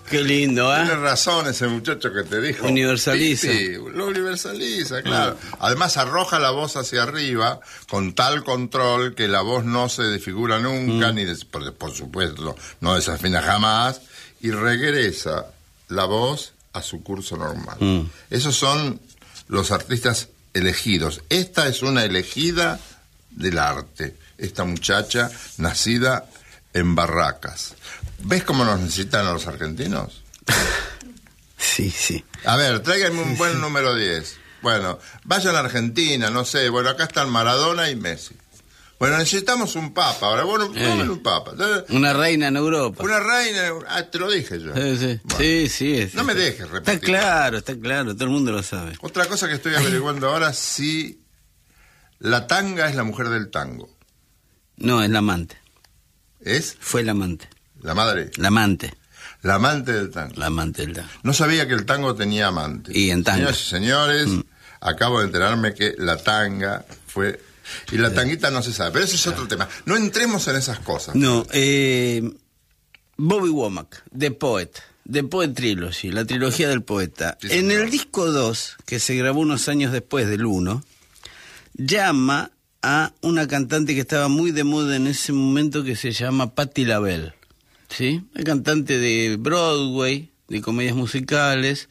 Qué lindo, ¿eh? Tiene razón ese muchacho que te dijo. Universaliza. Sí, lo universaliza, claro. Además arroja la voz hacia arriba con tal control que la voz no se desfigura nunca, ni por supuesto no desafina jamás, y regresa la voz a su curso normal. Esos son los artistas elegidos. Esta es una elegida del arte. Esta muchacha nacida en Barracas. ¿Ves cómo nos necesitan a los argentinos? Sí, sí. A ver, tráiganme un buen número 10. Bueno, vayan a Argentina, no sé. Bueno, acá están Maradona y Messi. Bueno, necesitamos un papa. Ahora, bueno, pónganme un papa. Una reina en Europa. Una reina. Te lo dije yo. Sí. Bueno, Sí. no me dejes repetir. Está claro. Todo el mundo lo sabe. Otra cosa que estoy averiguando ahora, si la tanga es la mujer del tango. No, es la amante. ¿Es? Fue la amante. ¿La madre? La amante. La amante del tango. La amante del tango. No sabía que el tango tenía amante. Y en tanga. Señoras y señores, acabo de enterarme que la tanga fue... Y la tanguita no se sabe, pero ese es otro tema. No entremos en esas cosas. No, Bobby Womack, The Poet Trilogy, la trilogía del poeta. Sí, en el disco 2, que se grabó unos años después del 1, llama a una cantante que estaba muy de moda en ese momento, que se llama Patti LaBelle, ¿sí? Una cantante de Broadway, de comedias musicales,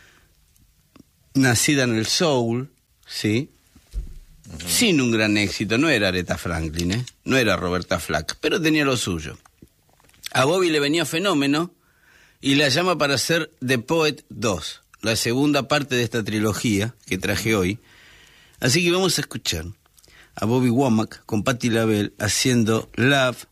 nacida en el soul, ¿sí? Sin un gran éxito. No era Aretha Franklin, no era Roberta Flack, pero tenía lo suyo. A Bobby le venía fenómeno y la llama para hacer The Poet 2, la segunda parte de esta trilogía que traje hoy. Así que vamos a escuchar a Bobby Womack con Patti LaBelle haciendo Love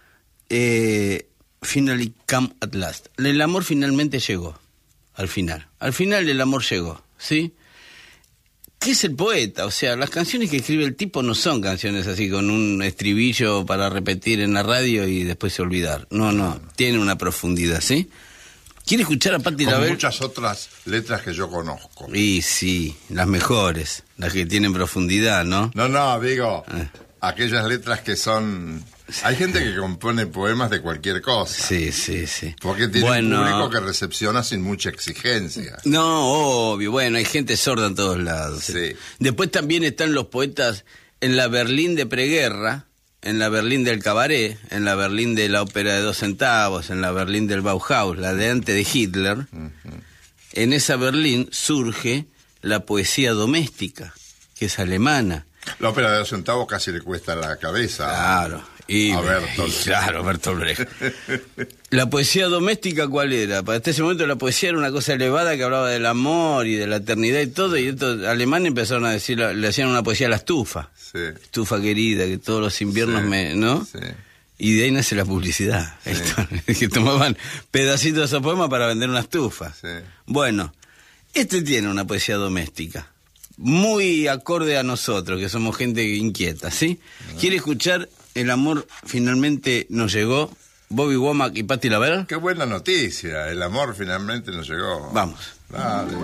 Finally Come at Last. El amor finalmente llegó, al final. Al final el amor llegó, ¿sí? ¿Qué es el poeta? O sea, las canciones que escribe el tipo no son canciones así con un estribillo para repetir en la radio y después olvidar. No, tiene una profundidad, ¿sí? ¿Quiere escuchar a Patti LaBelle? Muchas otras letras que yo conozco. Y sí, las mejores, las que tienen profundidad, ¿no? No, digo, aquellas letras que son... Hay gente que compone poemas de cualquier cosa. Sí. Porque tiene un público que recepciona sin mucha exigencia. No, obvio. Bueno, hay gente sorda en todos lados. Sí. Después también están los poetas en la Berlín de preguerra, en la Berlín del cabaret, en la Berlín de la ópera de 2 centavos, en la Berlín del Bauhaus, la de antes de Hitler. En esa Berlín surge la poesía doméstica, que es alemana. La ópera de 2 centavos casi le cuesta la cabeza. Claro. Bertolt Brecht. La poesía doméstica, ¿cuál era? Para ese momento la poesía era una cosa elevada que hablaba del amor y de la eternidad y todo, y estos alemanes empezaron a decir, le hacían una poesía a la estufa. Sí. Estufa querida, que todos los inviernos ¿no? Sí. Y de ahí nace la publicidad. Sí. Que tomaban pedacitos de esos poemas para vender una estufa. Sí. Bueno, este tiene una poesía doméstica, muy acorde a nosotros, que somos gente inquieta, ¿sí? ¿Quiere escuchar El amor finalmente nos llegó? Bobby Womack y Patti LaBelle. Qué buena noticia, el amor finalmente nos llegó. Vamos. Dale.